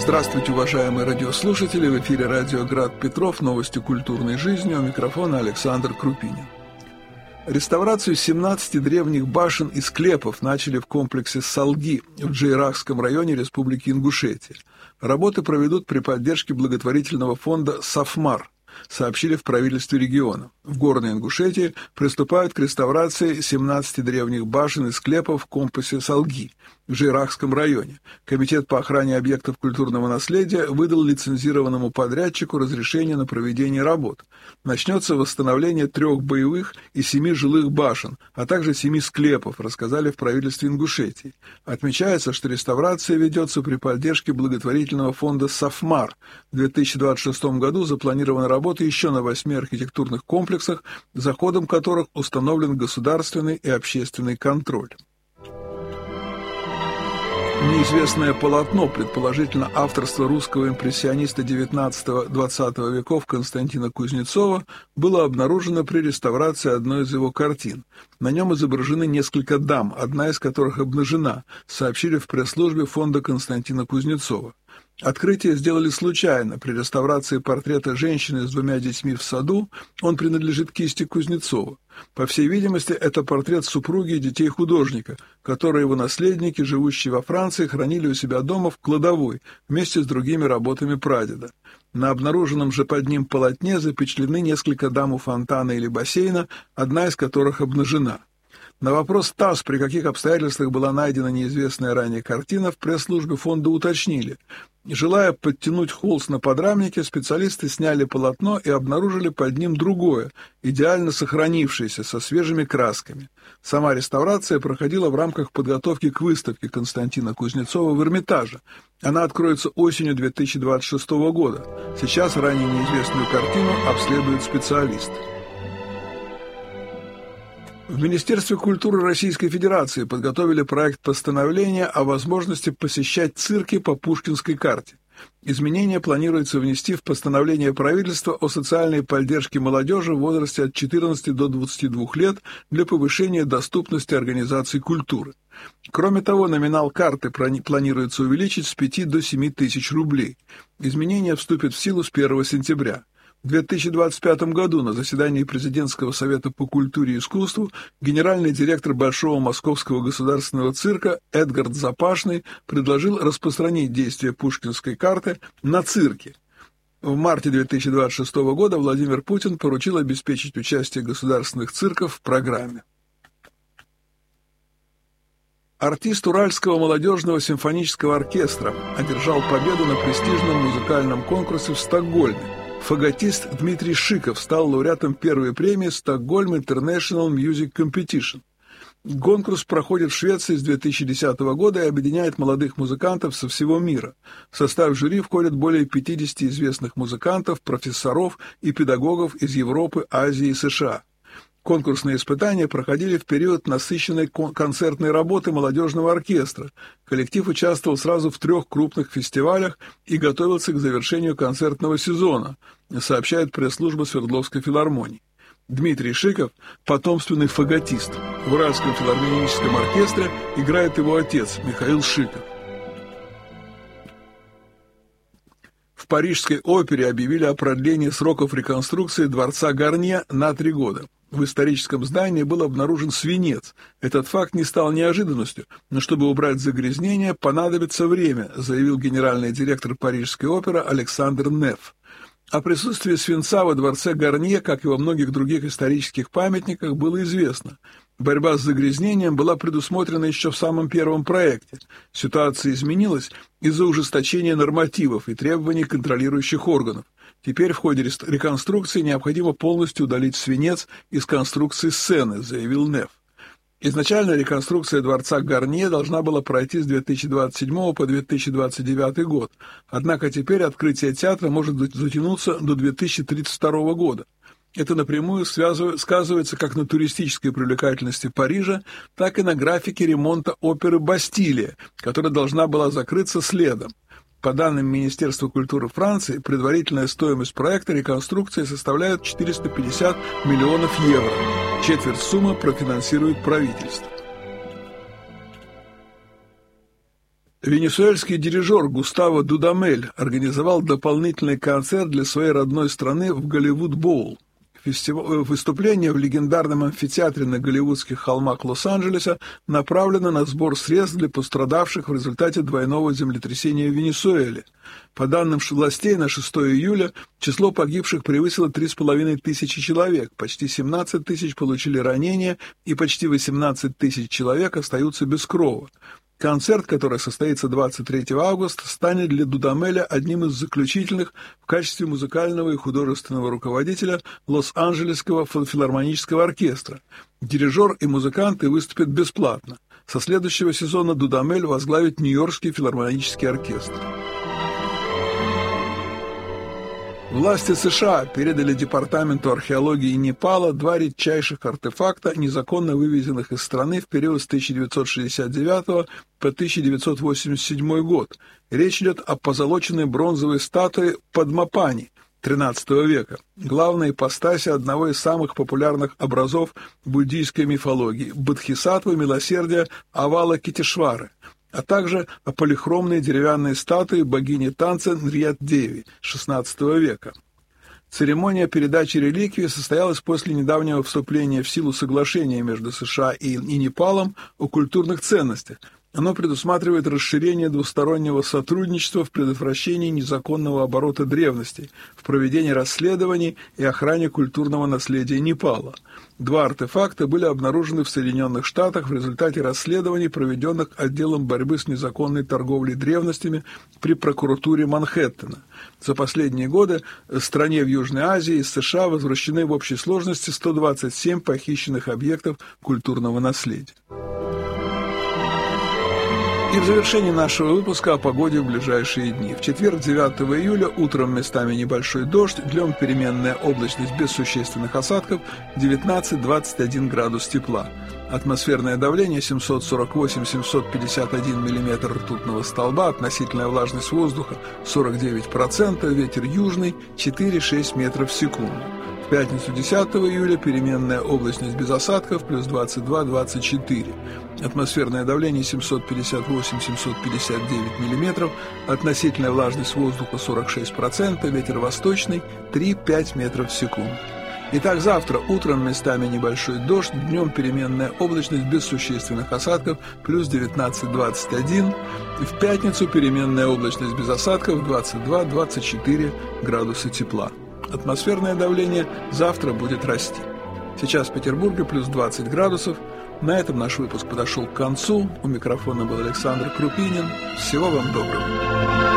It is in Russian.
Здравствуйте, уважаемые радиослушатели! В эфире радио «Град Петров», новости культурной жизни, у микрофона Александр Крупинин. Реставрацию 17 древних башен и склепов начали в комплексе Салги в Джейрахском районе Республики Ингушетия. Работы проведут при поддержке благотворительного фонда «Сафмар», сообщили в правительстве региона. В Горной Ингушетии приступают к реставрации 17 древних башен и склепов в комплексе Салги в Джейрахском районе. Комитет по охране объектов культурного наследия выдал лицензированному подрядчику разрешение на проведение работ. Начнется восстановление 3 боевых и 7 жилых башен, а также 7 склепов, рассказали в правительстве Ингушетии. Отмечается, что реставрация ведется при поддержке благотворительного фонда «Сафмар». В 2026 году запланирована работа еще на 8 архитектурных комплексах, за ходом которых установлен государственный и общественный контроль. Неизвестное полотно, предположительно авторство русского импрессиониста XIX-XX веков Константина Кузнецова, было обнаружено при реставрации одной из его картин. На нем изображены несколько дам, одна из которых обнажена, сообщили в пресс-службе фонда Константина Кузнецова. Открытие сделали случайно. При реставрации портрета женщины с 2 детьми в саду он принадлежит кисти Кузнецова. По всей видимости, это портрет супруги и детей художника, которые его наследники, живущие во Франции, хранили у себя дома в кладовой вместе с другими работами прадеда. На обнаруженном же под ним полотне запечатлены несколько дам у фонтана или бассейна, одна из которых обнажена. На вопрос ТАСС, при каких обстоятельствах была найдена неизвестная ранее картина, в пресс-службе фонда уточнили. Желая подтянуть холст на подрамнике, специалисты сняли полотно и обнаружили под ним другое, идеально сохранившееся, со свежими красками. Сама реставрация проходила в рамках подготовки к выставке Константина Кузнецова в Эрмитаже. Она откроется осенью 2026 года. Сейчас ранее неизвестную картину обследуют специалисты. В Министерстве культуры Российской Федерации подготовили проект постановления о возможности посещать цирки по Пушкинской карте. Изменения планируется внести в постановление правительства о социальной поддержке молодежи в возрасте от 14 до 22 лет для повышения доступности организаций культуры. Кроме того, номинал карты планируется увеличить с 5 до 7 тысяч рублей. Изменения вступят в силу с 1 сентября. В 2025 году на заседании Президентского совета по культуре и искусству генеральный директор Большого Московского государственного цирка Эдгард Запашный предложил распространить действие Пушкинской карты на цирки. В марте 2026 года Владимир Путин поручил обеспечить участие государственных цирков в программе. Артист Уральского молодежного симфонического оркестра одержал победу на престижном музыкальном конкурсе в Стокгольме. Фаготист Дмитрий Шиков стал лауреатом первой премии Stockholm International Music Competition. Конкурс проходит в Швеции с 2010 года и объединяет молодых музыкантов со всего мира. В состав жюри входят более 50 известных музыкантов, профессоров и педагогов из Европы, Азии и США. Конкурсные испытания проходили в период насыщенной концертной работы молодежного оркестра. Коллектив участвовал сразу в 3 крупных фестивалях и готовился к завершению концертного сезона, сообщает пресс-служба Свердловской филармонии. Дмитрий Шиков – потомственный фаготист. В Уральском филармоническом оркестре играет его отец Михаил Шиков. В Парижской опере объявили о продлении сроков реконструкции дворца Гарнье на 3 года. В историческом здании был обнаружен свинец. Этот факт не стал неожиданностью, но чтобы убрать загрязнение, понадобится время, заявил генеральный директор Парижской оперы Александр Неф. О присутствии свинца во дворце Гарнье, как и во многих других исторических памятниках, было известно. Борьба с загрязнением была предусмотрена еще в самом первом проекте. Ситуация изменилась из-за ужесточения нормативов и требований контролирующих органов. Теперь в ходе реконструкции необходимо полностью удалить свинец из конструкции сцены, заявил Неф. Изначально реконструкция дворца Гарнье должна была пройти с 2027 по 2029 год, однако теперь открытие театра может затянуться до 2032 года. Это напрямую сказывается как на туристической привлекательности Парижа, так и на графике ремонта оперы «Бастилия», которая должна была закрыться следом. По данным Министерства культуры Франции, предварительная стоимость проекта реконструкции составляет 450 миллионов евро. Четверть суммы профинансирует правительство. Венесуэльский дирижер Густаво Дудамель организовал дополнительный концерт для своей родной страны в Голливуд-Боул. Выступление в легендарном амфитеатре на Голливудских холмах Лос-Анджелеса направлено на сбор средств для пострадавших в результате двойного землетрясения в Венесуэле. По данным властей, на 6 июля число погибших превысило 3,5 тысячи человек, почти 17 тысяч получили ранения и почти 18 тысяч человек остаются без крова. Концерт, который состоится 23 августа, станет для Дудамеля одним из заключительных в качестве музыкального и художественного руководителя Лос-Анджелесского филармонического оркестра. Дирижер и музыканты выступят бесплатно. Со следующего сезона Дудамель возглавит Нью-Йоркский филармонический оркестр. Власти США передали Департаменту археологии Непала 2 редчайших артефакта, незаконно вывезенных из страны в период с 1969 по 1987 год. Речь идет о позолоченной бронзовой статуе Падмапани XIII века, главной ипостаси одного из самых популярных образов буддийской мифологии – Бодхисаттвы милосердия Авалокитешвары, а также о полихромной деревянной статуе богини танца Нрьят-Деви XVI века. Церемония передачи реликвии состоялась после недавнего вступления в силу соглашения между США и Непалом о культурных ценностях. Оно предусматривает расширение двустороннего сотрудничества в предотвращении незаконного оборота древностей, в проведении расследований и охране культурного наследия Непала. 2 артефакта были обнаружены в Соединенных Штатах в результате расследований, проведенных отделом борьбы с незаконной торговлей древностями при прокуратуре Манхэттена. За последние годы в стране в Южной Азии из США возвращены в общей сложности 127 похищенных объектов культурного наследия. И в завершении нашего выпуска о погоде в ближайшие дни. В четверг, 9 июля, утром местами небольшой дождь, днем переменная облачность без существенных осадков, 19-21 градус тепла. Атмосферное давление 748-751 мм ртутного столба, относительная влажность воздуха 49%, ветер южный 4-6 метров в секунду. В пятницу 10 июля переменная облачность без осадков плюс 22-24. Атмосферное давление 758-759 мм, относительная влажность воздуха 46%, ветер восточный 3-5 метров в секунду. Итак, завтра утром местами небольшой дождь, днем переменная облачность без существенных осадков плюс 19-21. В пятницу переменная облачность без осадков 22-24 градуса тепла. Атмосферное давление завтра будет расти. Сейчас в Петербурге плюс 20 градусов. На этом наш выпуск подошел к концу. У микрофона был Александр Крупинин. Всего вам доброго.